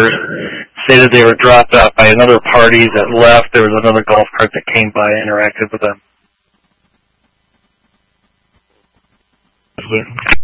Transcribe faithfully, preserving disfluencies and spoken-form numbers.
cars, stated they were dropped off by another party that left. There was another golf cart that came by and interacted with them.